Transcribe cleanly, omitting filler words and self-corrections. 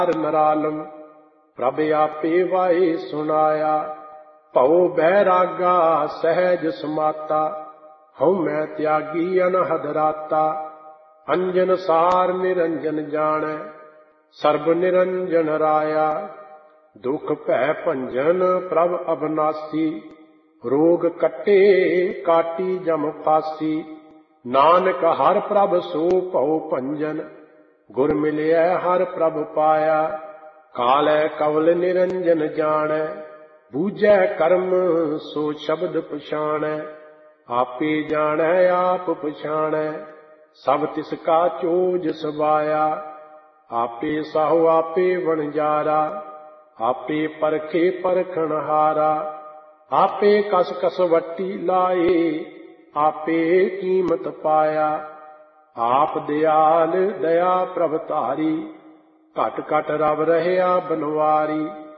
नरालम प्रभ आपे वाए सुनाया। भव बैरागा सहज समाता हऊँ मैं त्यागी अनहद राता। अंजन सार निरंजन जानै सर्ब निरंजन राया। दुख भै भंजन प्रभ अबनासी रोग कटे काटी जम फासी। नानक हर प्रभ सो भव भंजन गुर मिलिया हर प्रभ पाया। कालै कवल निरंजन जानै बूझै कर्म सो शब्द पछाणै। आपे जानै आप पछाणै सब तिसका चोज सबाया। आपे साहु आपे वणजारा आपे परखे परखणहारा। आपे कस कसवट्टी लाए आपे कीमत पाया। आप दयाल दया प्रभ धारी घट घट रब रहया बनवारी।